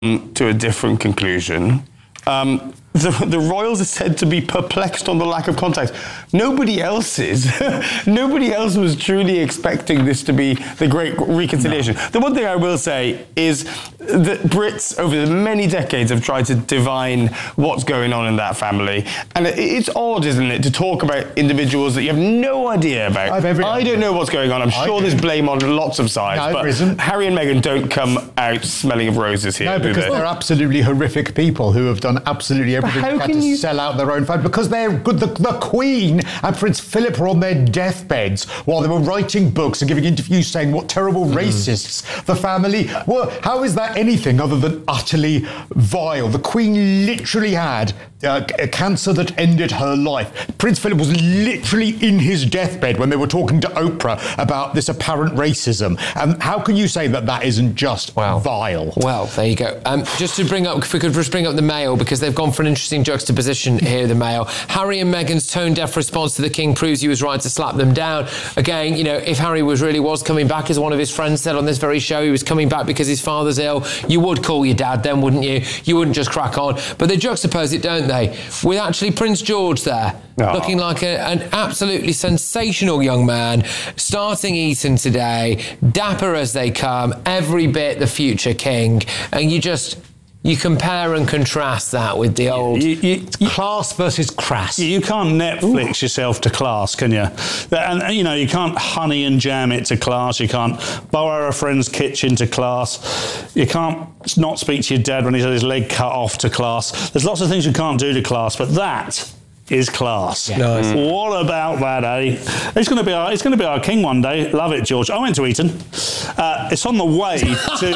to a different conclusion. The royals are said to be perplexed on the lack of contact. Nobody else is. Nobody else was truly expecting this to be the great reconciliation. No. The one thing I will say is that Brits over many decades have tried to divine what's going on in that family. And it's odd, isn't it, to talk about individuals that you have no idea about. I don't know what's going on. I'm sure there's blame on lots of sides. No, but Harry and Meghan don't come out smelling of roses here. No, because they're absolutely horrific people who have done absolutely everything to sell out their own family, because they're good. The Queen and Prince Philip were on their deathbeds while they were writing books and giving interviews saying what terrible racists the family were. How is that anything other than utterly vile? The Queen literally had a cancer that ended her life. Prince Philip was literally in his deathbed when they were talking to Oprah about this apparent racism. And how can you say that that isn't just vile? Well, there you go. Just to bring up, if we could just bring up the Mail, because they've gone for an interesting juxtaposition here, the Mail. Harry and Meghan's tone-deaf response to the King proves he was right to slap them down. Again, you know, if Harry was coming back, as one of his friends said on this very show, he was coming back because his father's ill, you would call your dad then, wouldn't you? You wouldn't just crack on. But they juxtapose it, don't they? With actually Prince George there, looking like an absolutely sensational young man, starting Eton today, dapper as they come, every bit the future king. And you compare and contrast that with the old... class versus crass. You can't Netflix yourself to class, can you? And, you know, you can't honey and jam it to class. You can't borrow a friend's kitchen to class. You can't not speak to your dad when he's had his leg cut off to class. There's lots of things you can't do to class, but that is class. Yeah. Nice. What about that, eh? He's going to be our king one day. Love it, George. I went to Eton. It's on the way to...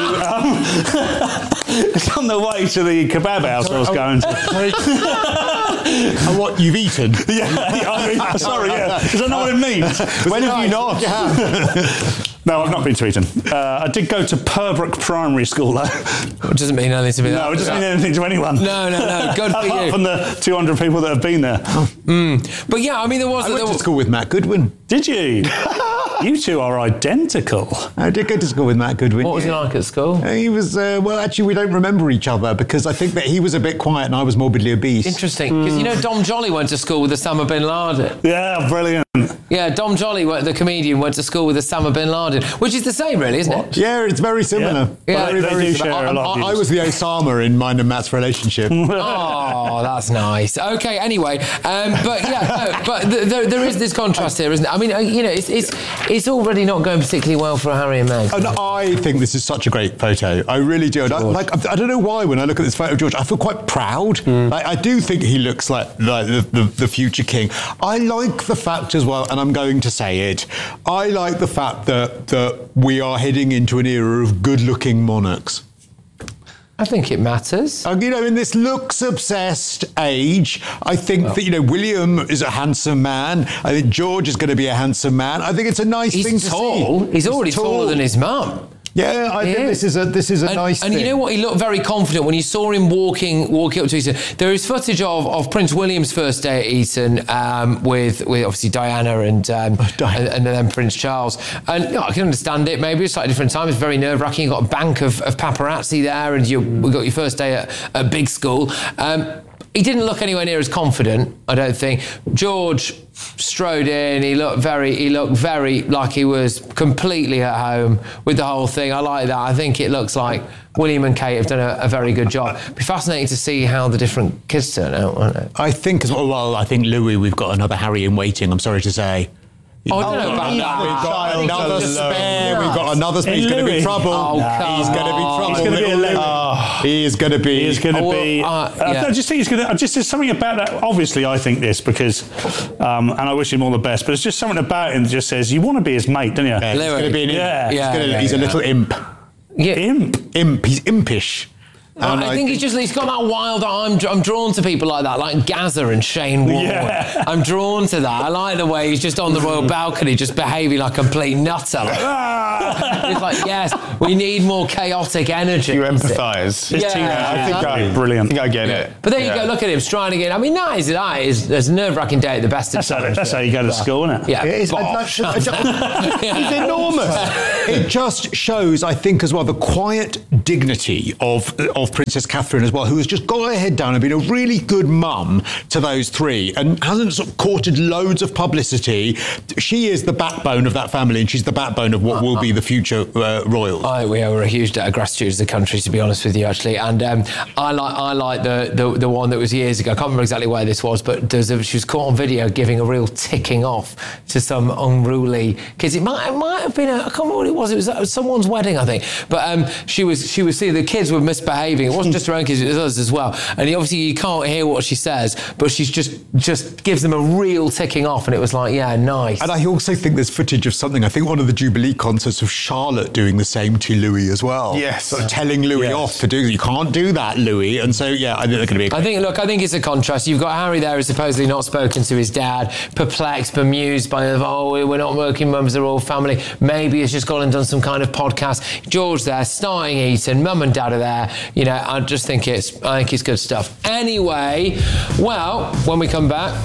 it's on the way to the kebab house I was going to. And what, you've eaten? Yeah, I mean, sorry, yeah. Because I know what it means. When have you not? No, I've not been to Eton. I did go to Purbrook Primary School, though. It doesn't mean anything to me. No, it doesn't mean anything to anyone. No. Good for you. Apart from the 200 people that have been there. But yeah, I mean, I went to school with Matt Goodwin. Did you? You two are identical. I did go to school with Matt Goodwin. What was he like at school? He was, well, actually, we don't remember each other because I think that he was a bit quiet and I was morbidly obese. Interesting, because you know Dom Jolly went to school with Osama bin Laden. Yeah, brilliant. Yeah, Dom Jolly, the comedian, went to school with Osama bin Laden, which is the same, really, isn't it? Yeah, it's very similar. Yeah. Very similar. I was the Osama in mine and Matt's relationship. Oh, that's nice. Okay, anyway, but yeah, there is this contrast here, isn't it? I mean, you know, it's already not going particularly well for Harry and Meghan. And I think this is such a great photo. I really do. I don't know why when I look at this photo of George, I feel quite proud. I do think he looks like the future king. I like the fact as well, and I'm going to say it, I like the fact that we are heading into an era of good-looking monarchs. I think it matters. You know, in this looks-obsessed age, I think that, you know, William is a handsome man. I think George is going to be a handsome man. I think it's a nice thing to see. He's already taller than his mum. Yeah, I think this is a nice thing. And you know what? He looked very confident when you saw him walking up to Eton. There is footage of Prince William's first day at Eton with obviously Diana and then Prince Charles. And you know, I can understand it. Maybe it's slightly different time. It's very nerve-wracking. You've got a bank of paparazzi there, and we got your first day at big school. He didn't look anywhere near as confident, I don't think. George strode in. He looked very like he was completely at home with the whole thing. I like that. I think it looks like William and Kate have done a very good job. It'd be fascinating to see how the different kids turn out, won't it? I think as well. Well, I think Louis, we've got another Harry in waiting. I'm sorry to say. Oh, I don't know about that. We've got another spare. We've got another spare. He's going to be trouble. He's going to be trouble. He's going to be a little. He is going to be. He's going to be. I just think he's going to. There's something about that. Obviously, I think this because, and I wish him all the best. But it's just something about him that just says you want to be his mate, don't you? Yeah, he's going to be an imp. He's a little imp. Yeah. Imp. He's impish. I think he's got that wild. I'm drawn to people like that, like Gazza and Shane Warne. Yeah. I'm drawn to that. I like the way he's just on the royal balcony, just behaving like a complete nutter. It's like, yes, we need more chaotic energy. You empathise. Yeah, I think brilliant. I think I get it. But there you go. Look at him striding in. I mean, that is a nerve-wracking day at the best of times. That's how you go to school, isn't it? Yeah. It is. He's enormous. It just shows, I think, as well, the quiet dignity of of Princess Catherine as well, who has just got her head down and been a really good mum to those three and hasn't sort of courted loads of publicity. She is the backbone of that family, and she's the backbone of what will be the future royals. We owe her a huge debt of gratitude as a country, to be honest with you, actually. And I like the one that was years ago. I can't remember exactly where this was, but she was caught on video giving a real ticking off to some unruly kids. It might have been I can't remember what it was. It was someone's wedding, I think. But she was seeing the kids were misbehaving. It wasn't just her own kids; it was us as well. And obviously you can't hear what she says, but she's just gives them a real ticking off, and it was like, yeah, nice. And I also think there's footage of something. I think one of the Jubilee concerts of Charlotte doing the same to Louis as well. Yes, sort of telling Louis off to do. You can't do that, Louis. And so yeah, I think they're going to be. I think it's a contrast. You've got Harry there who's supposedly not spoken to his dad, perplexed, bemused by we're not working mums, they're all family. Maybe he's just gone and done some kind of podcast. George there, starting Eton, mum and dad are there. I just think it's good stuff. Anyway, well, when we come back.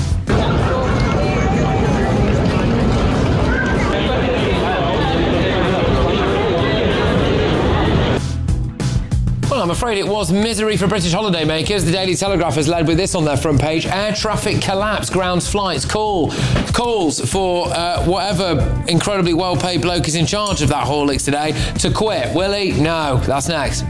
Well, I'm afraid it was misery for British holidaymakers. The Daily Telegraph has led with this on their front page. Air traffic collapse, grounds flights, calls for whatever incredibly well-paid bloke is in charge of that Horlicks today to quit. Will he? No. That's next.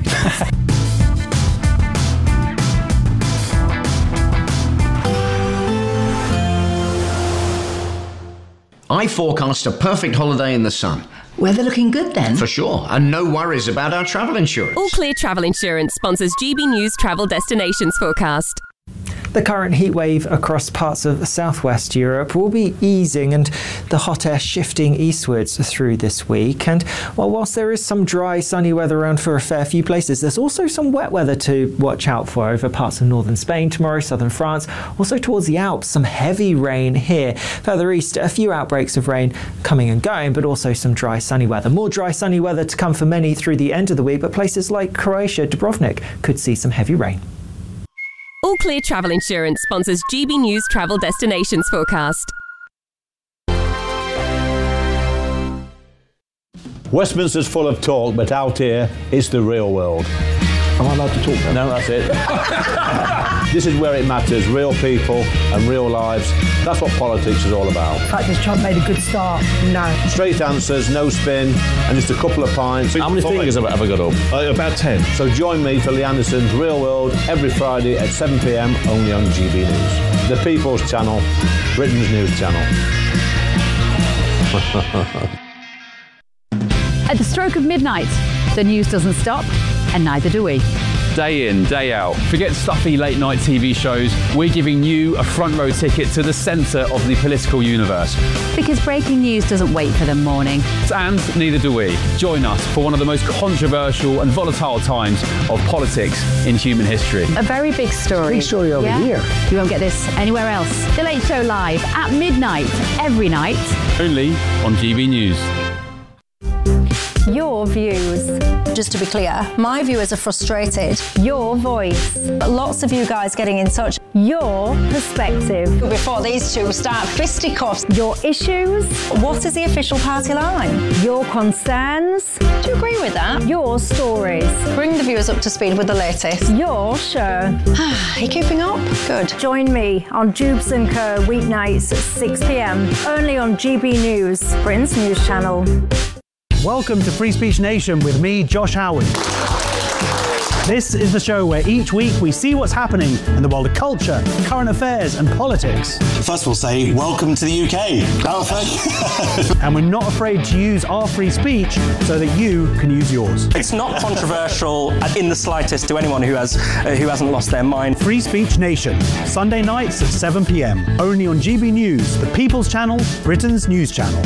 I forecast a perfect holiday in the sun. Weather looking good then? For sure, and no worries about our travel insurance. All Clear Travel Insurance sponsors GB News Travel Destinations Forecast. The current heat wave across parts of southwest Europe will be easing and the hot air shifting eastwards through this week. And whilst there is some dry, sunny weather around for a fair few places, there's also some wet weather to watch out for over parts of northern Spain tomorrow, southern France, also towards the Alps, some heavy rain here. Further east, a few outbreaks of rain coming and going, but also some dry, sunny weather. More dry, sunny weather to come for many through the end of the week, but places like Croatia, Dubrovnik could see some heavy rain. All Clear Travel Insurance sponsors GB News Travel Destinations Forecast. Westminster's full of talk, but out here, it's the real world. Am I allowed to talk now? No, that's it. This is where it matters, real people and real lives. That's what politics is all about. The fact has Trump made a good start? No. Straight answers, no spin, and just a couple of pints. How many fingers have I got up? About 10. So join me for Lee Anderson's Real World every Friday at 7 p.m. only on GB News. The People's Channel, Britain's news channel. At the stroke of midnight, the news doesn't stop, and neither do we. Day in, day out. Forget stuffy late night TV shows. We're giving you a front row ticket to the centre of the political universe. Because breaking news doesn't wait for the morning. And neither do we. Join us for one of the most controversial and volatile times of politics in human history. A very big story. Big story over here. You won't get this anywhere else. The Late Show live at midnight, every night. Only on GB News. Your views. Just to be clear, my viewers are frustrated. Your voice. Lots of you guys getting in touch. Your perspective. Before these two start fisticuffs. Your issues. What is the official party line? Your concerns. Do you agree with that? Your stories. Bring the viewers up to speed with the latest. Your show. Are you keeping up? Good. Join me on Jubes & Co. weeknights at 6 p.m. only on GB News, Britain's news channel. Welcome to Free Speech Nation with me, Josh Howard. This is the show where each week we see what's happening in the world of culture, current affairs and politics. First we'll say, welcome to the UK. And we're not afraid to use our free speech so that you can use yours. It's not controversial in the slightest to anyone who hasn't lost their mind. Free Speech Nation, Sunday nights at 7 p.m. only on GB News, the People's Channel, Britain's news channel.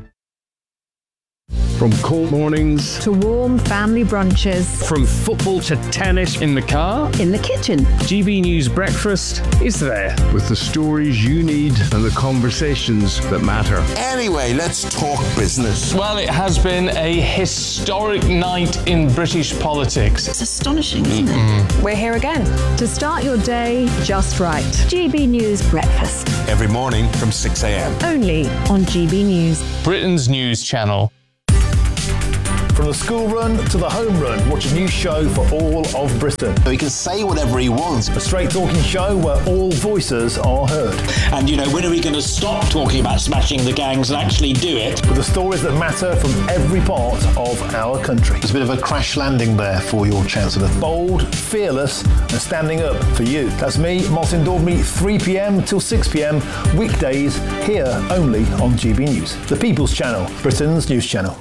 From cold mornings to warm family brunches. From football to tennis in the car. In the kitchen. GB News Breakfast is there. With the stories you need and the conversations that matter. Anyway, let's talk business. Well, it has been a historic night in British politics. It's astonishing, isn't it? We're here again. To start your day just right. GB News Breakfast. Every morning from 6 a.m. Only on GB News. Britain's news channel. From the school run to the home run, watch a new show for all of Britain. So he can say whatever he wants. A straight talking show where all voices are heard. And, you know, when are we going to stop talking about smashing the gangs and actually do it? With the stories that matter from every part of our country. There's a bit of a crash landing there for your Chancellor. Bold, fearless and standing up for you. That's me, Martin Daubney, 3 p.m. till 6 p.m. weekdays here only on GB News. The People's Channel, Britain's news channel.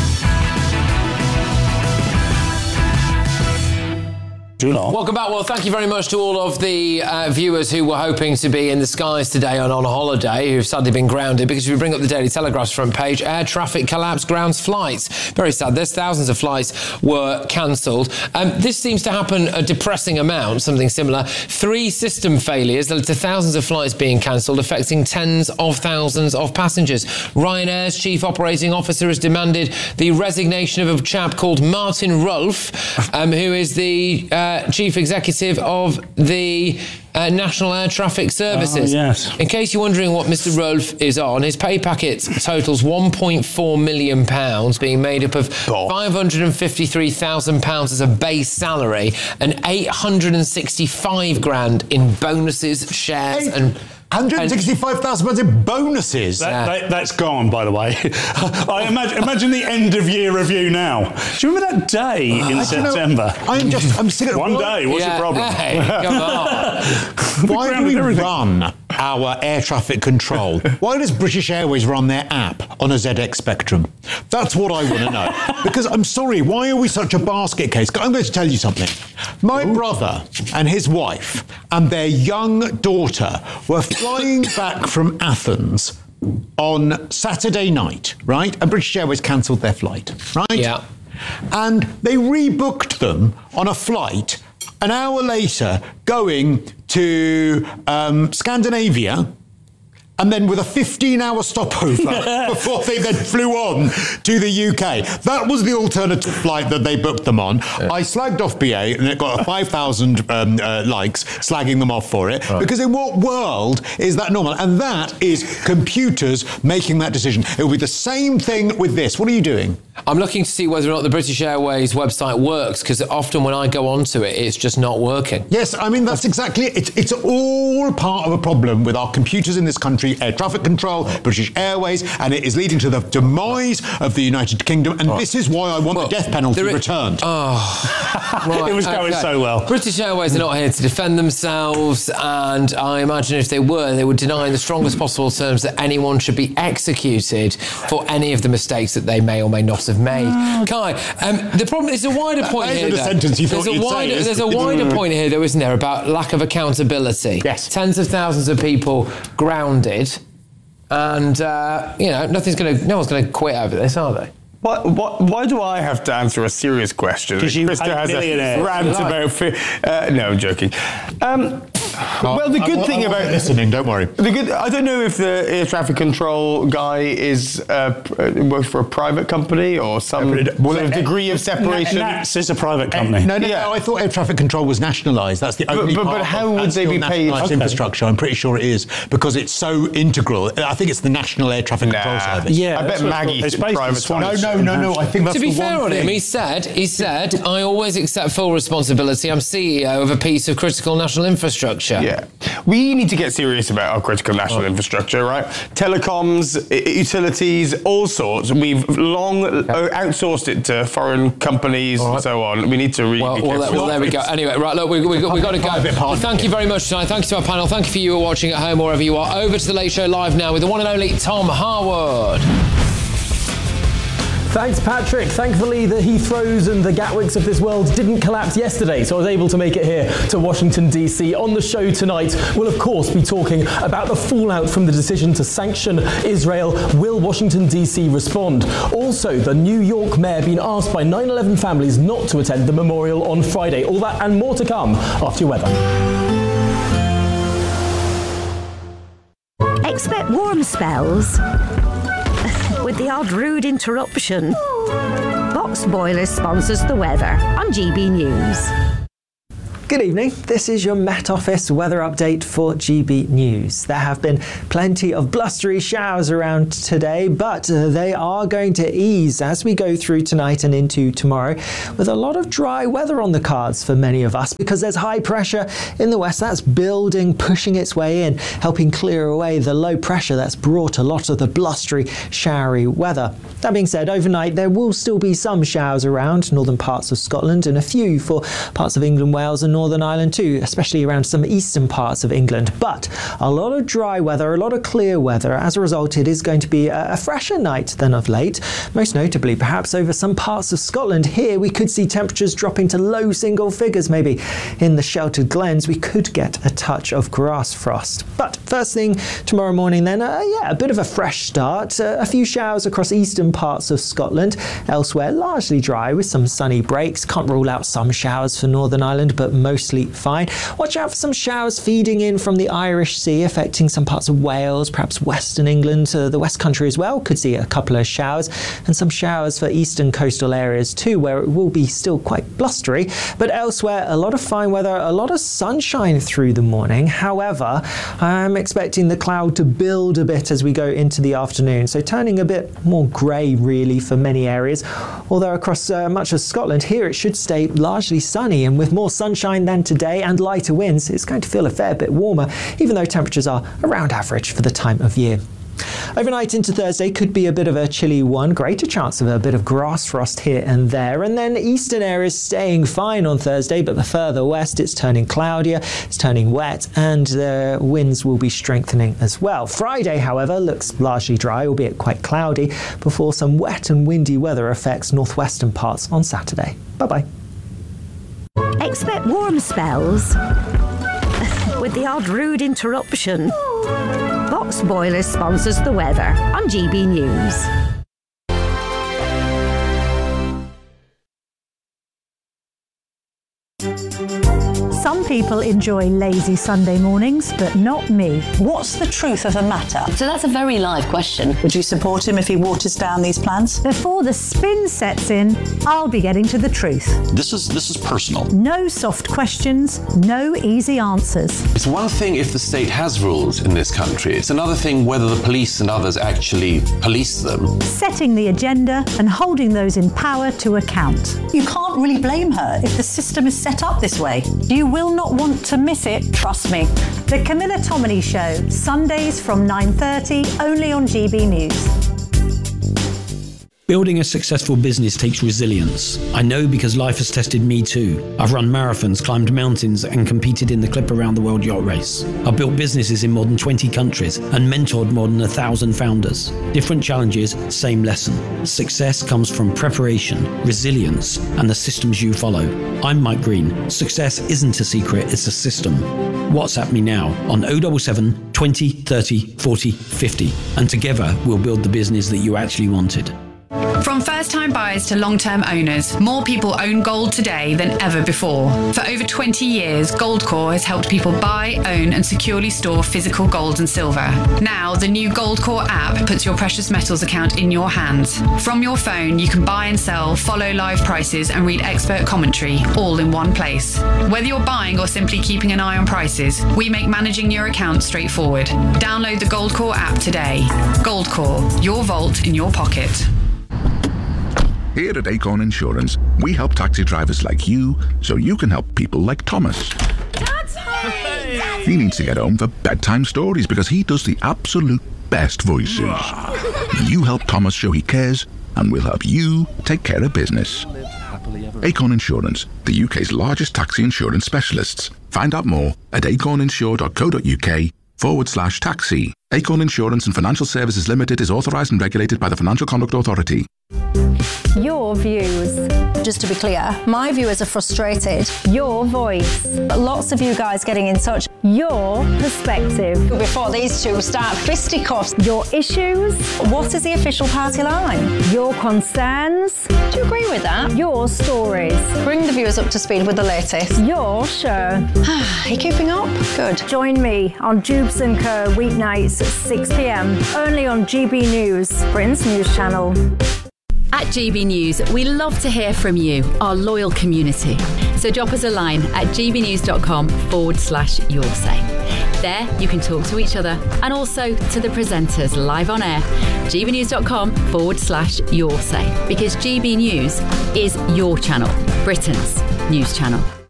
Welcome back. Well, thank you very much to all of the viewers who were hoping to be in the skies today on holiday, who've sadly been grounded, because if we bring up the Daily Telegraph's front page, air traffic collapse grounds flights. Very sad. There's thousands of flights were cancelled. This seems to happen a depressing amount, something similar. 3 system failures led to thousands of flights being cancelled, affecting tens of thousands of passengers. Ryanair's chief operating officer has demanded the resignation of a chap called Martin Rolfe, who is the chief executive of the National Air Traffic Services. Oh, yes. In case you're wondering what Mr. Rolfe is on, his pay packet totals £1.4 million, being made up of £553,000 as a base salary and £865,000 in bonuses, shares and... £165,000 in bonuses. That's gone, by the way. I imagine the end of year review now. Do you remember that day in September? I'm sick of one day. What's your problem? Hey, come on. Why do we run our air traffic control? Why does British Airways run their app on a ZX Spectrum? That's what I want to know. Because I'm sorry, why are we such a basket case? I'm going to tell you something. My brother and his wife and their young daughter were flying back from Athens on Saturday night, right? And British Airways cancelled their flight, right? Yeah. And they rebooked them on a flight an hour later going to Scandinavia, and then with a 15-hour stopover before they then flew on to the UK. That was the alternative flight that they booked them on. I slagged off BA, and it got 5,000 likes slagging them off for it. Right. Because in what world is that normal? And that is computers making that decision. It will be the same thing with this. What are you doing? I'm looking to see whether or not the British Airways website works, because often when I go onto it, it's just not working. Yes, I mean, that's exactly it. It's all part of a problem with our computers in this country, air traffic control, British Airways, and it is leading to the demise of the United Kingdom, and this is why I want the death penalty returned. Oh, right, it was going so well. British Airways are not here to defend themselves, and I imagine if they were, they would deny in the strongest possible terms that anyone should be executed for any of the mistakes that they may or may not have made. Kai, the problem is a wider point here. There's a wider point here, though, isn't there, about lack of accountability. Yes. Tens of thousands of people grounded, and no one's going to quit over this, are they? Why do I have to answer a serious question? Because you Krista has millionaires. a rant about... no, I'm joking. Well, the good thing about listening, don't worry. I don't know if the air traffic control guy works for a private company or some degree of separation. NATS is a private company. No, I thought air traffic control was nationalised. That's the only part. But how would they be paid? Infrastructure, I'm pretty sure it is, because it's so integral. I think it's the National Air Traffic Control Service. Yeah, I bet Maggie's private. No, I think that's to be the fair one on thing. him, he said, I always accept full responsibility. I'm CEO of a piece of critical national infrastructure. Yeah. We need to get serious about our critical national infrastructure, right? Telecoms, utilities, all sorts. We've long outsourced it to foreign companies and so on. We need to really be careful. Well, there we go. Anyway, right, look, we've got to go. Well, thank you very much tonight. Thank you to our panel. Thank you for you watching at home, wherever you are. Over to The Late Show Live now with the one and only Tom Harwood. Thanks, Patrick. Thankfully, the Heathrows and the Gatwicks of this world didn't collapse yesterday, so I was able to make it here to Washington, D.C. On the show tonight, we'll of course be talking about the fallout from the decision to sanction Israel. Will Washington, D.C. respond? Also, the New York mayor being asked by 9/11 families not to attend the memorial on Friday. All that and more to come after your weather. Expect warm spells with the odd rude interruption. Box Boilers sponsors the weather on GB News. Good evening. This is your Met Office weather update for GB News. There have been plenty of blustery showers around today, but they are going to ease as we go through tonight and into tomorrow, with a lot of dry weather on the cards for many of us because there's high pressure in the west that's building, pushing its way in, helping clear away the low pressure that's brought a lot of the blustery, showery weather. That being said, overnight there will still be some showers around northern parts of Scotland and a few for parts of England, Wales and Northern Ireland too, especially around some eastern parts of England. But a lot of dry weather, a lot of clear weather. As a result, it is going to be a fresher night than of late, most notably perhaps over some parts of Scotland. Here we could see temperatures dropping to low single figures maybe. In the sheltered glens we could get a touch of grass frost. But first thing tomorrow morning then, a bit of a fresh start. A few showers across eastern parts of Scotland. Elsewhere largely dry with some sunny breaks. Can't rule out some showers for Northern Ireland, but mostly fine. Watch out for some showers feeding in from the Irish Sea, affecting some parts of Wales, perhaps western England, the West Country as well. Could see a couple of showers, and some showers for eastern coastal areas too, where it will be still quite blustery. But elsewhere, a lot of fine weather, a lot of sunshine through the morning. However, I'm expecting the cloud to build a bit as we go into the afternoon, so turning a bit more grey really for many areas. Although across much of Scotland here it should stay largely sunny, and with more sunshine than today and lighter winds, it's going to feel a fair bit warmer, even though temperatures are around average for the time of year. Overnight into Thursday could be a bit of a chilly one, greater chance of a bit of grass frost here and there, and then eastern areas staying fine on Thursday, but the further west it's turning cloudier, it's turning wet, and the winds will be strengthening as well. Friday, however, looks largely dry, albeit quite cloudy, before some wet and windy weather affects northwestern parts on Saturday. Bye-bye. Expect warm spells with the odd rude interruption. Box Boilers sponsors the weather on GB News. Some people enjoy lazy Sunday mornings, but not me. What's the truth of the matter? So that's a very live question. Would you support him if he waters down these plans? Before the spin sets in, I'll be getting to the truth. This is personal. No soft questions, no easy answers. It's one thing if the state has rules in this country. It's another thing whether the police and others actually police them. Setting the agenda and holding those in power to account. You can't really blame her if the system is set up this way. You will not want to miss it, trust me. The Camilla Tominey Show, Sundays from 9:30, only on GB News. Building a successful business takes resilience. I know because life has tested me too. I've run marathons, climbed mountains, and competed in the Clip Around the World Yacht Race. I've built businesses in more than 20 countries and mentored more than 1,000 founders. Different challenges, same lesson. Success comes from preparation, resilience, and the systems you follow. I'm Mike Green. Success isn't a secret, it's a system. WhatsApp me now on 077 20 30 40 50, and together we'll build the business that you actually wanted. From first-time buyers to long-term owners, more people own gold today than ever before. For over 20 years, Goldcore has helped people buy, own and securely store physical gold and silver. Now, the new Goldcore app puts your precious metals account in your hands. From your phone, you can buy and sell, follow live prices and read expert commentary, all in one place. Whether you're buying or simply keeping an eye on prices, we make managing your account straightforward. Download the Goldcore app today. Goldcore, your vault in your pocket. Here at Acorn Insurance, we help taxi drivers like you so you can help people like Thomas. He needs to get home for bedtime stories because he does the absolute best voices. You help Thomas show he cares, and we'll help you take care of business. Acorn Insurance, the UK's largest taxi insurance specialists. Find out more at acorninsure.co.uk/taxi. Acorn Insurance and Financial Services Limited is authorised and regulated by the Financial Conduct Authority. Your views. Just to be clear, my viewers are frustrated. Your voice. Lots of you guys getting in touch. Your perspective. Before these two start fisticuffs. Your issues. What is the official party line? Your concerns. Do you agree with that? Your stories. Bring the viewers up to speed with the latest. Your show. Are you keeping up? Good. Join me on Jubes & Co. weeknights at 6 p.m. only on GB News, Britain's news channel. At GB News, we love to hear from you, our loyal community. So drop us a line at gbnews.com/yoursay. There you can talk to each other and also to the presenters live on air. gbnews.com/yoursay, because GB News is your channel, Britain's news channel.